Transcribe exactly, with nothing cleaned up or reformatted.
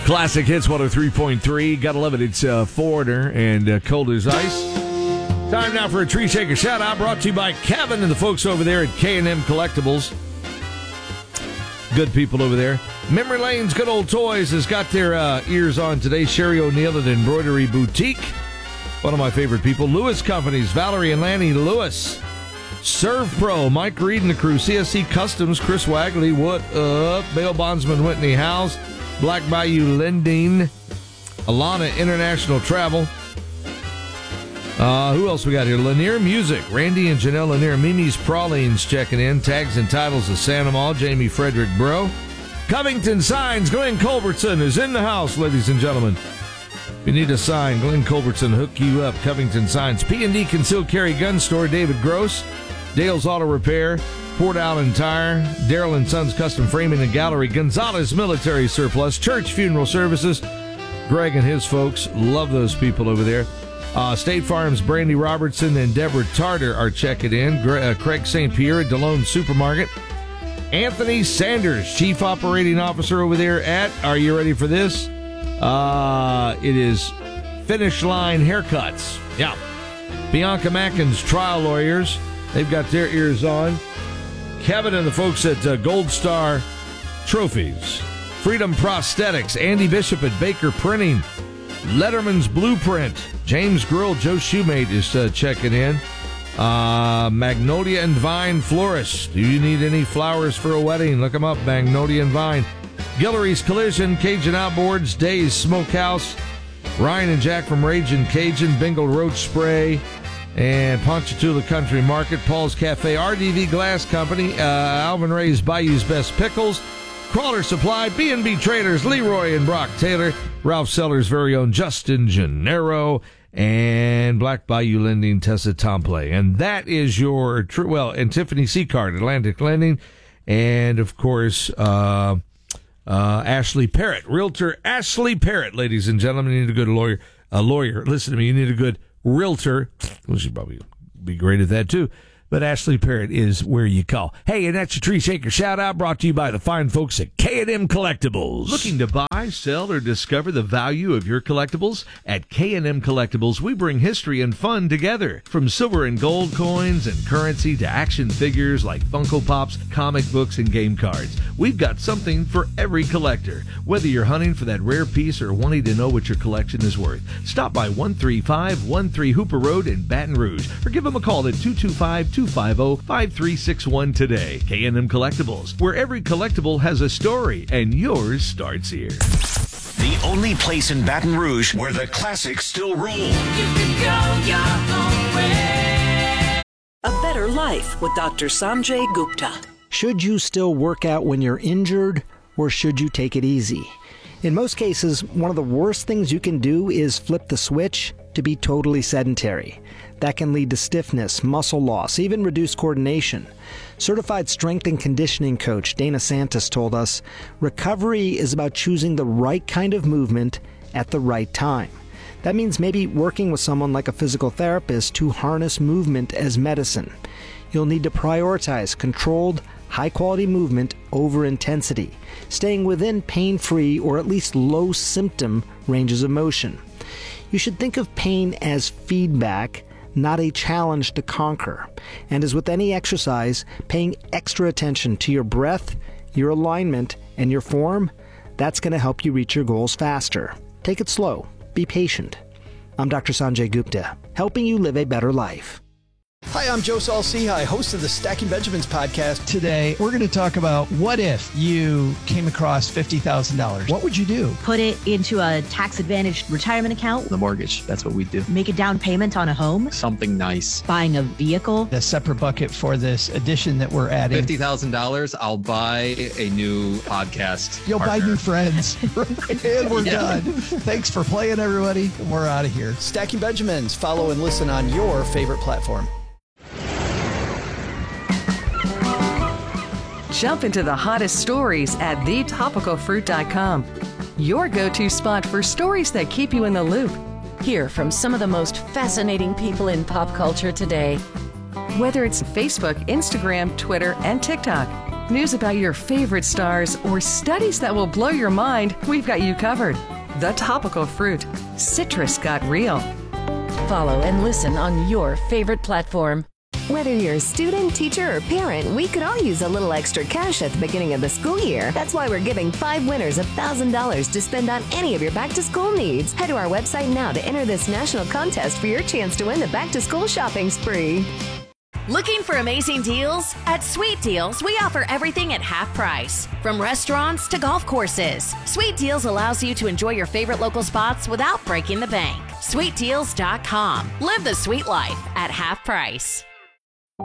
Classic Hits one oh three point three. Gotta love it. It's uh, Foreigner and uh, Cold as Ice. Time now for a tree shaker shout out brought to you by Kevin and the folks over there at K and M Collectibles. Good people over there. Memory Lane's Good Old Toys has got their uh, ears on today. Sherry O'Neill at Embroidery Boutique. One of my favorite people. Lewis Companies, Valerie and Lanny Lewis. Serve Pro, Mike Reed and the crew. C S C Customs, Chris Wagley. What up? Bail Bondsman, Whitney Howes. Black Bayou Lending. Alana International Travel. Uh, who else we got here? Lanier Music. Randy and Janelle Lanier. Mimi's Pralines checking in. Tags and Titles of Santa Mall. Jamie Frederick Bro. Covington Signs. Glenn Culbertson is in the house, ladies and gentlemen. If you need a sign, Glenn Culbertson hook you up. Covington Signs. P and D Concealed Carry Gun Store. David Gross. Dale's Auto Repair. Port Allen Tire. Darrell and Sons Custom Framing and Gallery. Gonzalez Military Surplus. Church Funeral Services. Greg and his folks. Love those people over there. Uh, State Farm's Brandy Robertson and Deborah Tarter are checking in. Gre- uh, Craig Saint Pierre at DeLone Supermarket. Anthony Sanders, Chief Operating Officer over there at, are you ready for this? Uh, it is Finish Line Haircuts. Yeah. Bianca Mackin's Trial Lawyers. They've got their ears on. Kevin and the folks at uh, Gold Star Trophies. Freedom Prosthetics. Andy Bishop at Baker Printing. Letterman's Blueprint. James Grill, Joe Shoemate is uh, checking in. Uh, Magnolia and Vine Florist. Do you need any flowers for a wedding? Look them up, Magnolia and Vine. Guillory's Collision, Cajun Outboards, Days Smokehouse, Ryan and Jack from Ragin' Cajun, Bengal Roach Spray, and Ponchatoula Country Market, Paul's Cafe, R D V Glass Company, uh, Alvin Ray's Bayou's Best Pickles, Crawler Supply, B and B Traders, Leroy and Brock Taylor, Ralph Seller's very own Justin Gennaro, and Black Bayou Lending, Tessa Tomplay. And that is your, tr- well, and Tiffany Seacard, Atlantic Lending, and, of course, uh, uh, Ashley Parrott, Realtor Ashley Parrott, ladies and gentlemen. You need a good lawyer. A lawyer, listen to me, you need a good realtor. Well, she'd probably be great at that, too. But Ashley Parrott is where you call. Hey, and that's your Tree Shaker shout-out brought to you by the fine folks at K and M Collectibles. Looking to buy, sell, or discover the value of your collectibles? At K and M Collectibles, we bring history and fun together. From silver and gold coins and currency to action figures like Funko Pops, comic books, and game cards. We've got something for every collector. Whether you're hunting for that rare piece or wanting to know what your collection is worth, stop by one three five one three Hooper Road in Baton Rouge or give them a call at two two five, two five zero, five three six one today. K and M Collectibles, where every collectible has a story, and yours starts here. The only place in Baton Rouge where the classics still rule. You can go your own way. A Better Life with Doctor Sanjay Gupta. Should you still work out when you're injured, or should you take it easy? In most cases, one of the worst things you can do is flip the switch to be totally sedentary. That can lead to stiffness, muscle loss, even reduced coordination. Certified strength and conditioning coach Dana Santos told us, recovery is about choosing the right kind of movement at the right time. That means maybe working with someone like a physical therapist to harness movement as medicine. You'll need to prioritize controlled, high-quality movement over intensity, staying within pain-free or at least low-symptom ranges of motion. You should think of pain as feedback, not a challenge to conquer. And as with any exercise, paying extra attention to your breath, your alignment, and your form, that's going to help you reach your goals faster. Take it slow. Be patient. I'm Doctor Sanjay Gupta, helping you live a better life. Hi, I'm Joe Saul-Sehy, host of the Stacking Benjamins podcast. Today, we're going to talk about what if you came across fifty thousand dollars? What would you do? Put it into a tax-advantaged retirement account. The mortgage, that's what we do. Make a down payment on a home. Something nice. Buying a vehicle. The separate bucket for this edition that we're adding. fifty thousand dollars, I'll buy a new podcast You'll partner. buy new friends. And we're yeah. done. Thanks for playing, everybody. We're out of here. Stacking Benjamins. Follow and listen on your favorite platform. Jump into the hottest stories at the topical fruit dot com. Your go-to spot for stories that keep you in the loop. Hear from some of the most fascinating people in pop culture today. Whether it's Facebook, Instagram, Twitter, and TikTok. news about your favorite stars, or studies that will blow your mind, we've got you covered. The Topical Fruit. Citrus got real. Follow and listen on your favorite platform. Whether you're a student, teacher, or parent, we could all use a little extra cash at the beginning of the school year. That's why we're giving five winners one thousand dollars to spend on any of your back-to-school needs. Head to our website now to enter this national contest for your chance to win the back-to-school shopping spree. Looking for amazing deals? At Sweet Deals, we offer everything at half price. From restaurants to golf courses, Sweet Deals allows you to enjoy your favorite local spots without breaking the bank. sweet deals dot com. Live the sweet life at half price.